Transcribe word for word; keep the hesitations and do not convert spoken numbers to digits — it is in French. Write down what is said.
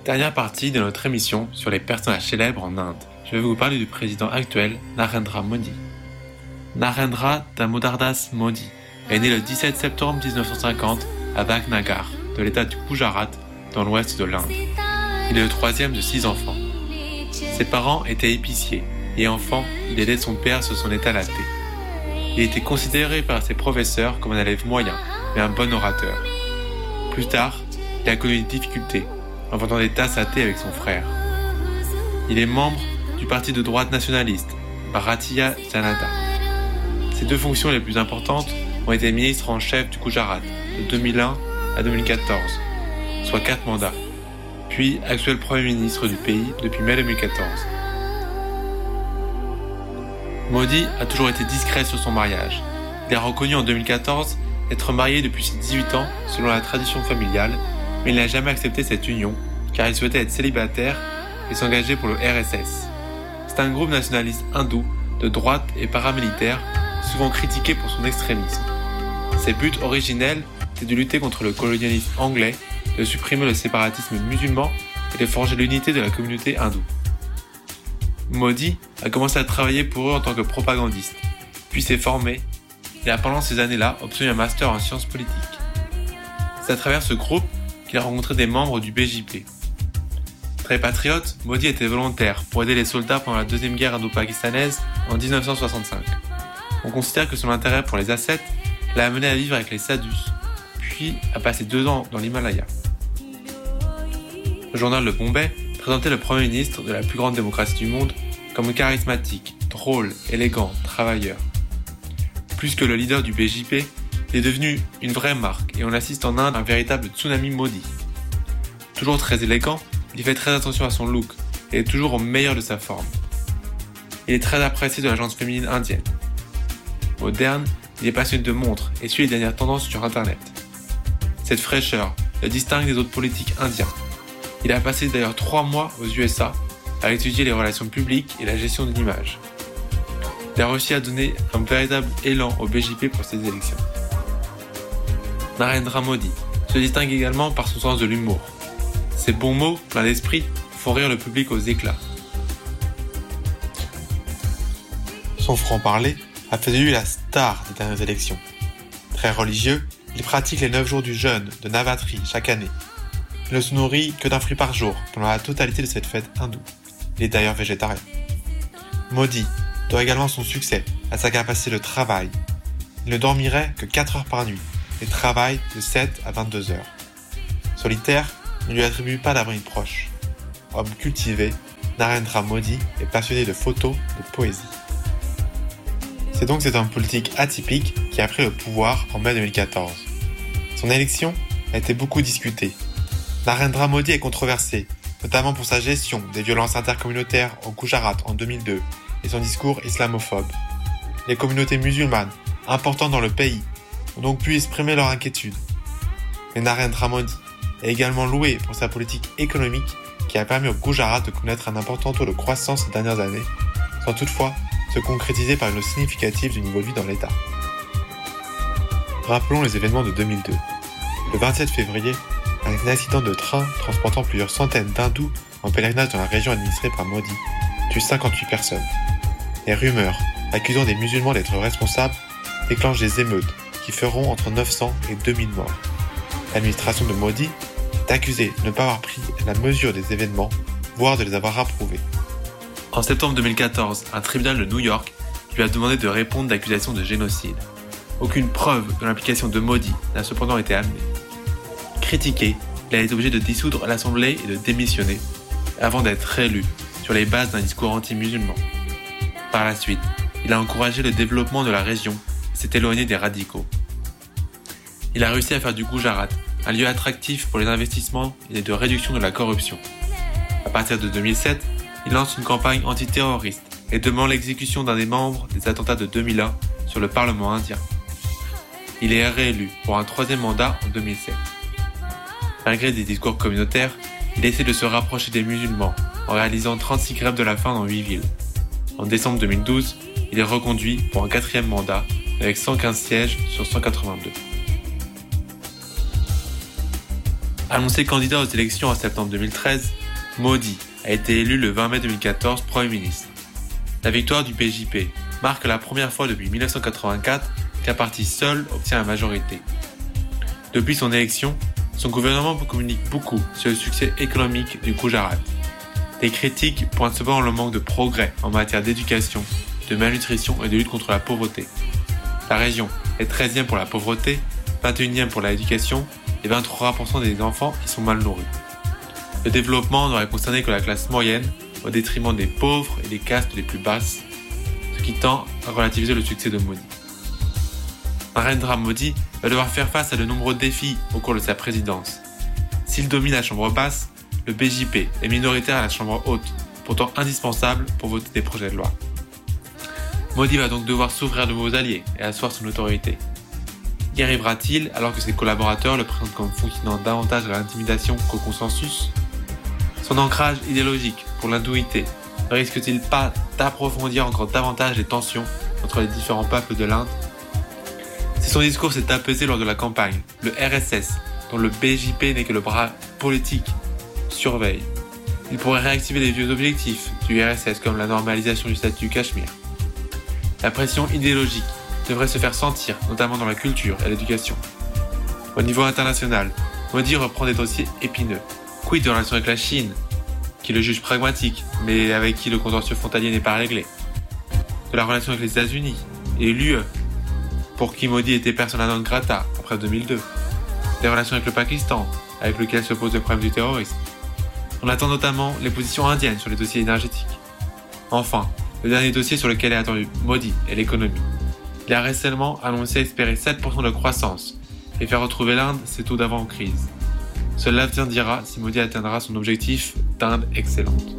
Dernière partie de notre émission sur les personnages célèbres en Inde. Je vais vous parler du président actuel, Narendra Modi. Narendra Damodardas Modi est né le dix-sept septembre dix-neuf cent cinquante à Bhagnagar, de l'état du Gujarat, dans l'ouest de l'Inde. Il est le troisième de six enfants. Ses parents étaient épiciers, et enfant, il aidait son père sur son état laté. Il était considéré par ses professeurs comme un élève moyen, mais un bon orateur. Plus tard, il a connu des difficultés, en vendant des tasses à thé avec son frère. Il est membre du parti de droite nationaliste, Bharatiya Janata. Ses deux fonctions les plus importantes ont été ministre en chef du Gujarat de deux mille un à deux mille quatorze, soit quatre mandats, puis actuel Premier ministre du pays depuis mai deux mille quatorze. Modi a toujours été discret sur son mariage. Il a reconnu en deux mille quatorze être marié depuis ses dix-huit ans selon la tradition familiale, mais il n'a jamais accepté cette union car il souhaitait être célibataire et s'engager pour le R S S. C'est un groupe nationaliste hindou de droite et paramilitaire, souvent critiqué pour son extrémisme. Ses buts originels étaient de lutter contre le colonialisme anglais, de supprimer le séparatisme musulman et de forger l'unité de la communauté hindoue. Modi a commencé à travailler pour eux en tant que propagandiste, puis s'est formé et a pendant ces années-là obtenu un master en sciences politiques. C'est à travers ce groupe qu'il a rencontré des membres du B J P. Très patriote, Modi était volontaire pour aider les soldats pendant la deuxième guerre indo-pakistanaise en dix-neuf cent soixante-cinq. On considère que son intérêt pour les ascètes l'a amené à vivre avec les sadhus, puis à passer deux ans dans l'Himalaya. Le journal Le Bombay présentait le Premier ministre de la plus grande démocratie du monde comme charismatique, drôle, élégant, travailleur. Plus que le leader du B J P, il est devenu une vraie marque et on assiste en Inde à un véritable tsunami Modi. Toujours très élégant, il fait très attention à son look et est toujours au meilleur de sa forme. Il est très apprécié de la gente féminine indienne. Moderne, il est passionné de montres et suit les dernières tendances sur internet. Cette fraîcheur le distingue des autres politiques indiens. Il a passé d'ailleurs trois mois aux U S A à étudier les relations publiques et la gestion de l'image. Il a réussi à donner un véritable élan au B J P pour ces élections. Narendra Modi se distingue également par son sens de l'humour. Ses bons mots, pleins d'esprit, font rire le public aux éclats. Son franc-parler a fait de lui la star des dernières élections. Très religieux, il pratique les neuf jours du jeûne de Navatri chaque année. Il ne se nourrit que d'un fruit par jour pendant la totalité de cette fête hindoue. Il est d'ailleurs végétarien. Modi doit également son succès à sa capacité de travail. Il ne dormirait que quatre heures par nuit et travaille de sept à vingt-deux heures. Solitaire, ne lui attribue pas d'amis proches. Homme cultivé, Narendra Modi est passionné de photos et de poésie. C'est donc cet homme politique atypique qui a pris le pouvoir en mai deux mille quatorze. Son élection a été beaucoup discutée. Narendra Modi est controversé, notamment pour sa gestion des violences intercommunautaires au Gujarat en deux mille deux et son discours islamophobe. Les communautés musulmanes, importantes dans le pays, ont donc pu exprimer leur inquiétude. Mais Narendra Modi est également loué pour sa politique économique qui a permis au Gujarat de connaître un important taux de croissance ces dernières années, sans toutefois se concrétiser par une hausse significative du niveau de vie dans l'État. Rappelons les événements de deux mille deux. Le vingt-sept février, un accident de train transportant plusieurs centaines d'hindous en pèlerinage dans la région administrée par Modi tue cinquante-huit personnes. Les rumeurs accusant des musulmans d'être responsables déclenchent des émeutes qui feront entre neuf cents et deux mille morts. L'administration de Modi est accusée de ne pas avoir pris la mesure des événements, voire de les avoir approuvés. En septembre deux mille quatorze, un tribunal de New York lui a demandé de répondre d'accusations de génocide. Aucune preuve de l'implication de Modi n'a cependant été amenée. Critiqué, il a été obligé de dissoudre l'Assemblée et de démissionner, avant d'être réélu sur les bases d'un discours anti-musulman. Par la suite, il a encouragé le développement de la région et s'est éloigné des radicaux. Il a réussi à faire du Gujarat un lieu attractif pour les investissements et de réduction de la corruption. À partir de deux mille sept, il lance une campagne antiterroriste et demande l'exécution d'un des membres des attentats de deux mille un sur le Parlement indien. Il est réélu pour un troisième mandat en deux mille sept. Malgré des discours communautaires, il essaie de se rapprocher des musulmans en réalisant trente-six grèves de la faim dans huit villes. En décembre deux mille douze, il est reconduit pour un quatrième mandat avec cent quinze sièges sur cent quatre-vingt-deux. Annoncé candidat aux élections en septembre deux mille treize, Modi a été élu le vingt mai deux mille quatorze Premier ministre. La victoire du B J P marque la première fois depuis mille neuf cent quatre-vingt-quatre qu'un parti seul obtient la majorité. Depuis son élection, son gouvernement communique beaucoup sur le succès économique du Gujarat. Les critiques pointent cependant le manque de progrès en matière d'éducation, de malnutrition et de lutte contre la pauvreté. La région est treizième pour la pauvreté, vingt et unième pour l'éducation et vingt-trois pour cent des enfants y sont mal nourris. Le développement n'aurait concerné que la classe moyenne au détriment des pauvres et des castes les plus basses, ce qui tend à relativiser le succès de Modi. Narendra Modi va devoir faire face à de nombreux défis au cours de sa présidence. S'il domine la chambre basse, le B J P est minoritaire à la chambre haute, pourtant indispensable pour voter des projets de loi. Modi va donc devoir s'ouvrir de nouveaux alliés et asseoir son autorité. Y arrivera-t-il alors que ses collaborateurs le présentent comme fonctionnant davantage à l'intimidation qu'au consensus ? Son ancrage idéologique pour l'hindouité ne risque-t-il pas d'approfondir encore davantage les tensions entre les différents peuples de l'Inde ? Si son discours s'est apaisé lors de la campagne, le R S S, dont le B J P n'est que le bras politique, surveille. Il pourrait réactiver les vieux objectifs du R S S comme la normalisation du statut du Cachemire. La pression idéologique devrait se faire sentir, notamment dans la culture et l'éducation. Au niveau international, Modi reprend des dossiers épineux. Quid de la relation avec la Chine, qui le juge pragmatique, mais avec qui le contentieux frontalier n'est pas réglé. De la relation avec les États-Unis et l'U E, pour qui Modi était persona non grata après deux mille deux. Des relations avec le Pakistan, avec lequel se pose le problème du terrorisme. On attend notamment les positions indiennes sur les dossiers énergétiques. Enfin, le dernier dossier sur lequel est attendu Modi est l'économie. Il a récemment annoncé espérer sept pour cent de croissance et faire retrouver l'Inde ses taux d'avant-crise. Seul l'avenir dira si Modi atteindra son objectif d'Inde excellente.